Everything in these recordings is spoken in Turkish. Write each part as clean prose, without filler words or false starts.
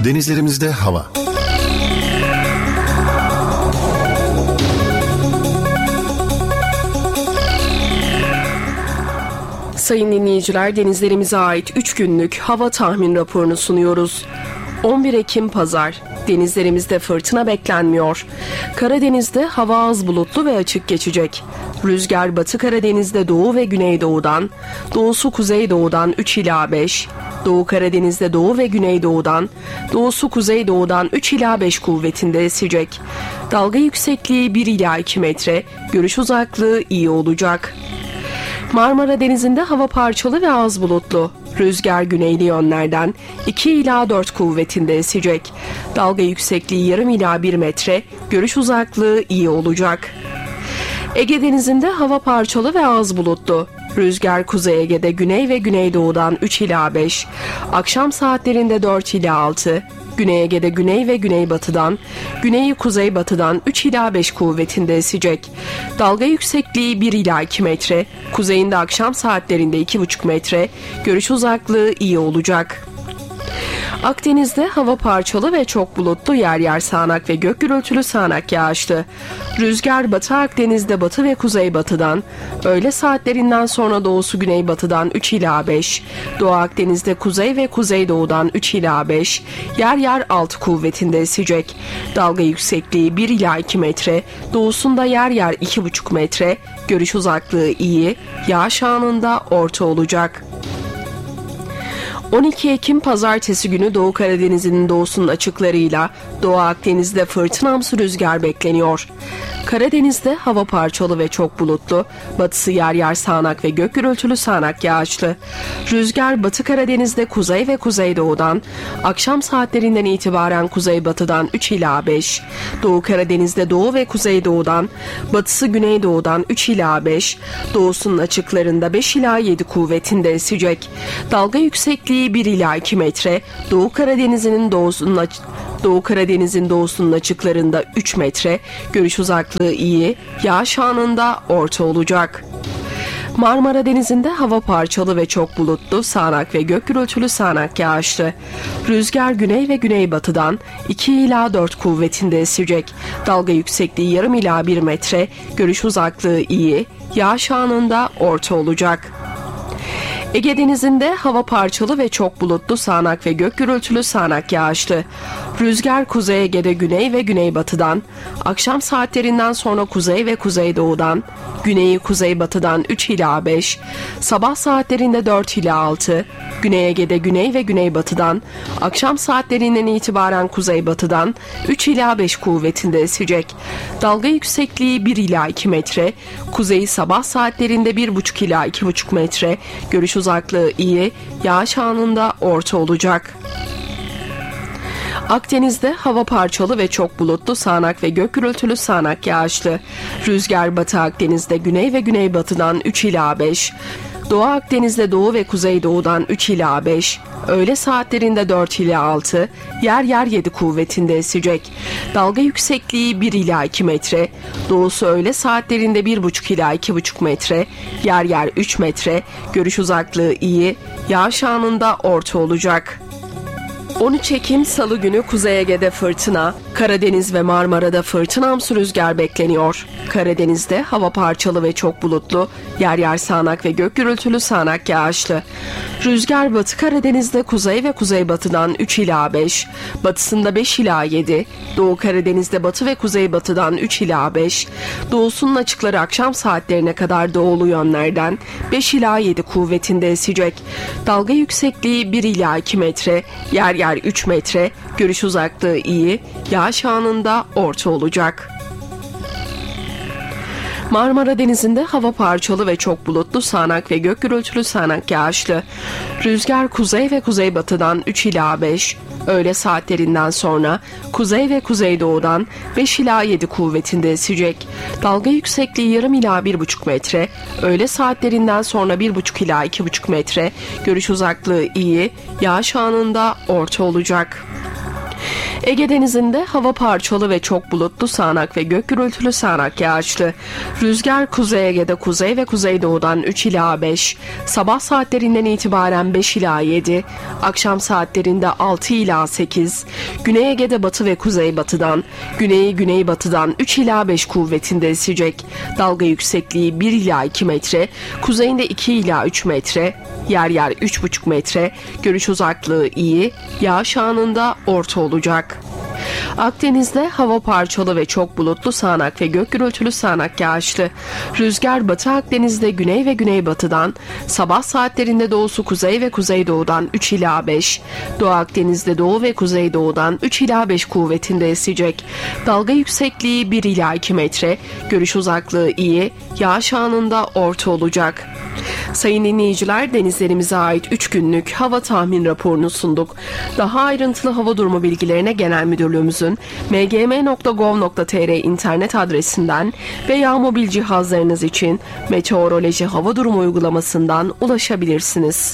Denizlerimizde hava. Sayın dinleyiciler, denizlerimize ait 3 günlük hava tahmin raporunu sunuyoruz. 11 Ekim Pazar. Denizlerimizde fırtına beklenmiyor. Karadeniz'de hava az bulutlu ve açık geçecek. Rüzgar Batı Karadeniz'de doğu ve güneydoğudan, doğusu kuzeydoğudan 3 ila 5, Doğu Karadeniz'de doğu ve güneydoğudan, doğusu kuzeydoğudan 3 ila 5 kuvvetinde esecek. Dalga yüksekliği 1 ila 2 metre, görüş uzaklığı iyi olacak. Marmara Denizi'nde hava parçalı ve az bulutlu. Rüzgar güneyli yönlerden 2 ila 4 kuvvetinde esecek. Dalga yüksekliği yarım ila 1 metre, görüş uzaklığı iyi olacak. Ege Denizi'nde hava parçalı ve az bulutlu. Rüzgar Kuzey Ege'de güney ve güneydoğudan 3 ila 5, akşam saatlerinde 4 ila 6, Güney Ege'de güney ve güneybatıdan, güneyi kuzeybatıdan 3 ila 5 kuvvetinde esecek. Dalga yüksekliği 1 ila 2 metre, kuzeyinde akşam saatlerinde 2,5 metre, görüş uzaklığı iyi olacak. Akdeniz'de hava parçalı ve çok bulutlu, yer yer sağanak ve gök gürültülü sağanak yağışlı. Rüzgar Batı Akdeniz'de batı ve kuzeybatıdan, öğle saatlerinden sonra doğusu güneybatıdan 3 ila 5, Doğu Akdeniz'de kuzey ve kuzeydoğudan 3 ila 5, yer yer 6 kuvvetinde esecek. Dalga yüksekliği 1 ila 2 metre, doğusunda yer yer 2,5 metre, görüş uzaklığı iyi, yağış anında orta olacak. 12 Ekim Pazartesi günü Doğu Karadeniz'in doğusunun açıklarıyla Doğu Akdeniz'de fırtınamsı rüzgar bekleniyor. Karadeniz'de hava parçalı ve çok bulutlu, batısı yer yer sağanak ve gök gürültülü sağanak yağışlı. Rüzgar Batı Karadeniz'de kuzey ve kuzeydoğudan, akşam saatlerinden itibaren kuzeybatıdan 3 ila 5, Doğu Karadeniz'de doğu ve kuzeydoğudan, batısı güneydoğudan 3 ila 5, doğusunun açıklarında 5 ila 7 kuvvetinde esecek. Dalga yüksekliği 1 ila 2 metre, Doğu Karadeniz'in doğusunun açıklarında 3 metre, görüş uzaklığı iyi, yağış anında orta olacak. Marmara Denizi'nde hava parçalı ve çok bulutlu, sağanak ve gök gürültülü sağanak yağışlı. Rüzgar güney ve güneybatıdan 2 ila 4 kuvvetinde esecek. Dalga yüksekliği yarım ila 1 metre, görüş uzaklığı iyi, yağış anında orta olacak. Ege Denizi'nde hava parçalı ve çok bulutlu, sağanak ve gök gürültülü sağanak yağışlı. Rüzgar Kuzey Ege'de güney ve güneybatıdan, akşam saatlerinden sonra kuzey ve kuzeydoğudan, güneyi kuzeybatıdan 3 ila 5, sabah saatlerinde 4 ila 6, Güney Ege'de güney ve güneybatıdan, akşam saatlerinden itibaren kuzeybatıdan 3 ila 5 kuvvetinde esecek. Dalga yüksekliği 1 ila 2 metre, kuzeyi sabah saatlerinde 1,5 ila 2,5 metre, görüş uzaklığı iyi, yağış anında orta olacak. Akdeniz'de hava parçalı ve çok bulutlu, sağanak ve gök gürültülü sağanak yağışlı. Rüzgar Batı Akdeniz'de güney ve güneybatıdan 3 ila 5, Doğu Akdeniz'de doğu ve kuzeydoğudan 3 ila 5, öğle saatlerinde 4 ila 6, yer yer 7 kuvvetinde esecek. Dalga yüksekliği 1 ila 2 metre, doğusu öğle saatlerinde 1,5 ila 2,5 metre, yer yer 3 metre, görüş uzaklığı iyi, yağış anında orta olacak. 13 Ekim Salı günü Kuzey Ege'de fırtına, Karadeniz ve Marmara'da fırtınamsı rüzgar bekleniyor. Karadeniz'de hava parçalı ve çok bulutlu, yer yer sağanak ve gök gürültülü sağanak yağışlı. Rüzgar Batı Karadeniz'de kuzey ve kuzeybatıdan 3 ila 5, batısında 5 ila 7, Doğu Karadeniz'de batı ve kuzeybatıdan 3 ila 5, doğusunun açıkları akşam saatlerine kadar doğulu yönlerden 5 ila 7 kuvvetinde esecek. Dalga yüksekliği 1 ila 2 metre, yer yer 3 metre, görüş uzaklığı iyi, yağış anında orta olacak. Marmara Denizi'nde hava parçalı ve çok bulutlu, sağanak ve gök gürültülü sağanak yağışlı. Rüzgar kuzey ve kuzeybatıdan 3 ila 5, öğle saatlerinden sonra kuzey ve kuzeydoğudan 5 ila 7 kuvvetinde esecek. Dalga yüksekliği yarım ila 1,5 metre, öğle saatlerinden sonra 1,5 ila 2,5 metre, görüş uzaklığı iyi, yağış anında orta olacak. Ege Denizi'nde hava parçalı ve çok bulutlu, sağanak ve gök gürültülü, sağanak yağışlı. Rüzgar Kuzey Ege'de kuzey ve kuzeydoğudan 3 ila 5, sabah saatlerinden itibaren 5 ila 7, akşam saatlerinde 6 ila 8, Güney Ege'de batı ve kuzeybatıdan, güneyi güneybatıdan 3 ila 5 kuvvetinde esecek. Dalga yüksekliği 1 ila 2 metre, kuzeyinde 2 ila 3 metre, yer yer 3,5 metre, görüş uzaklığı iyi, yağış anında orta olacak. Akdeniz'de hava parçalı ve çok bulutlu, sağanak ve gök gürültülü, sağanak yağışlı. Rüzgar Batı Akdeniz'de güney ve güneybatıdan, sabah saatlerinde doğusu kuzey ve kuzeydoğudan 3 ila 5, Doğu Akdeniz'de doğu ve kuzeydoğudan 3 ila 5 kuvvetinde esecek. Dalga yüksekliği 1 ila 2 metre, görüş uzaklığı iyi, yağış anında orta olacak. Sayın dinleyiciler, denizlerimize ait 3 günlük hava tahmin raporunu sunduk. Daha ayrıntılı hava durumu bilgilerine Genel Müdürlüğümüzün mgm.gov.tr internet adresinden veya mobil cihazlarınız için Meteoroloji Hava Durumu uygulamasından ulaşabilirsiniz.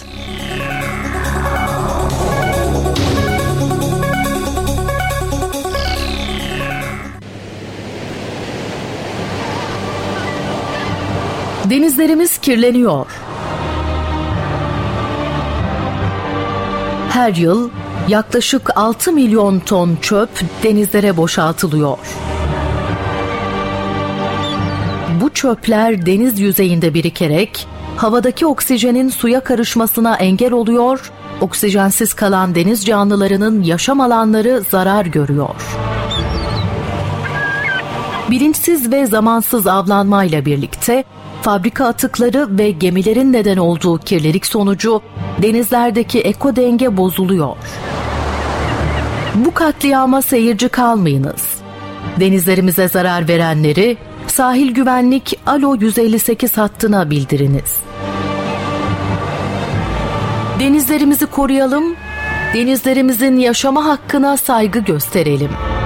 Denizlerimiz kirleniyor. Her yıl yaklaşık 6 milyon ton çöp denizlere boşaltılıyor. Bu çöpler deniz yüzeyinde birikerek havadaki oksijenin suya karışmasına engel oluyor, oksijensiz kalan deniz canlılarının yaşam alanları zarar görüyor. Bilinçsiz ve zamansız avlanmayla birlikte fabrika atıkları ve gemilerin neden olduğu kirlilik sonucu denizlerdeki ekodenge bozuluyor. Bu katliama seyirci kalmayınız. Denizlerimize zarar verenleri Sahil Güvenlik Alo 158 hattına bildiriniz. Denizlerimizi koruyalım, denizlerimizin yaşama hakkına saygı gösterelim.